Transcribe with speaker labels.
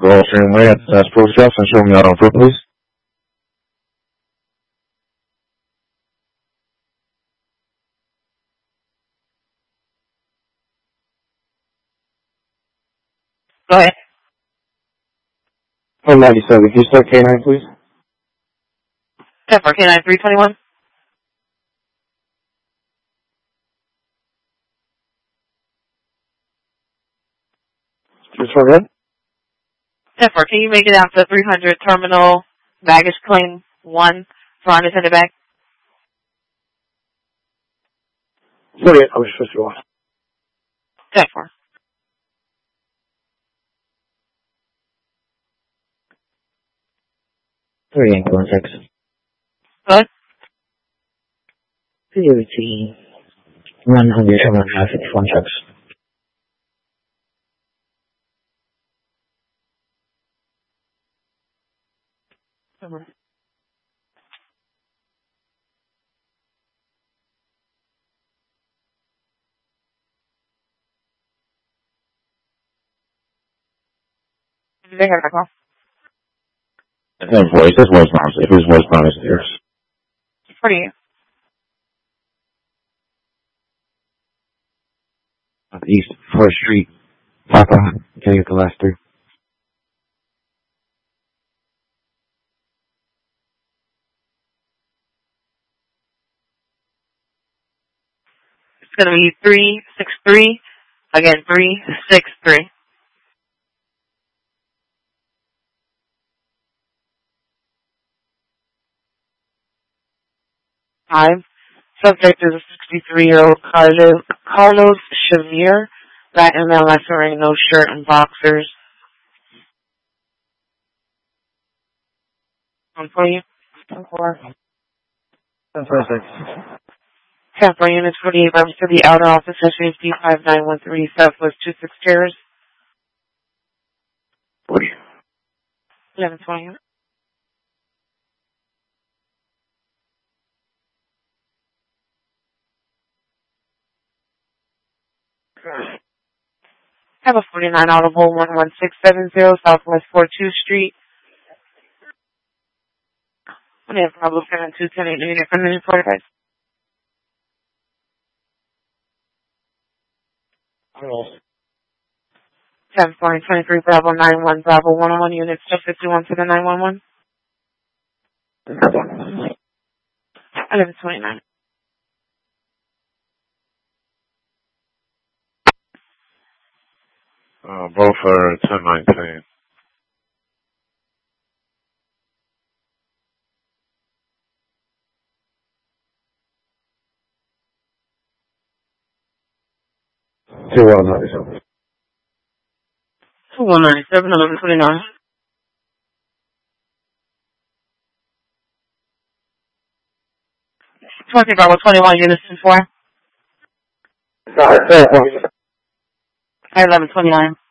Speaker 1: Gulfstream Way at Spruce Justin. Show me out on foot, please.
Speaker 2: Go ahead.
Speaker 1: 197. Can you start K9, please?
Speaker 2: 10 for K9 321.
Speaker 1: Just for good?
Speaker 2: 10 for, can you make it out to 300 terminal baggage claim 1 for unattended bag?
Speaker 1: 48. I was supposed to go off.
Speaker 2: 10 for.
Speaker 3: Three going 6.
Speaker 2: Good.
Speaker 3: Between 100 and 151 checks.
Speaker 2: Did they have that call?
Speaker 1: Voice. This westbound. If it's westbound, it's theirs.
Speaker 2: What are you?
Speaker 1: East 4th Street. Papa. Can you get the last 3?
Speaker 2: It's going to be 363. Again, 363. Subject is a 63-year-old Carlos Shavir. That MLS wearing no shirt and boxers. On for you. 10 for.
Speaker 1: 10 for 6.
Speaker 2: 10 for units 48 Brothers to the outer office session D5913 Southwest 26 chairs.
Speaker 1: 40.
Speaker 2: 1120. Have a 49 Audible 11670 Southwest 42th Street. I have Bravo 7210 unit for minute 45.
Speaker 1: Hello.
Speaker 2: 10.23 Bravo 91 Bravo 101 units 251 to the 911. 1129.
Speaker 1: Both are 1019. Two 197.
Speaker 2: 2197, 1129. Bravo 21 units 4.
Speaker 1: Sorry,
Speaker 2: 1129.